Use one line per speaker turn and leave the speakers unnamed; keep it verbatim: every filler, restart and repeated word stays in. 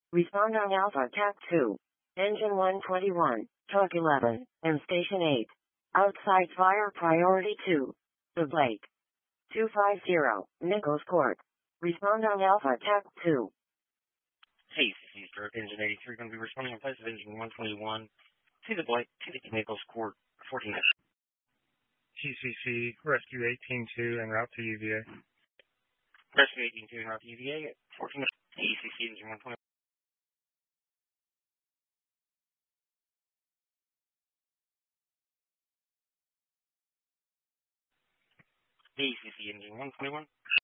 Respond on Alpha Tac two. Engine one twenty-one, Talk eleven, and Station eight. Outside fire priority two. The Blake. two five zero, Nichols Court. Respond on Alpha Tac two.
Hey, C C Stroke, Engine eighty-three, going to be responding in place of Engine one twenty-one to the Blake, to the Nichols Court, fourteen.
G C C, Rescue eighteen two, en route to U V A.
Rescue eighteen two, en route to U V A, fourteen. Hey, C C, Engine one twenty-one. Hey, C C, Engine one twenty-one.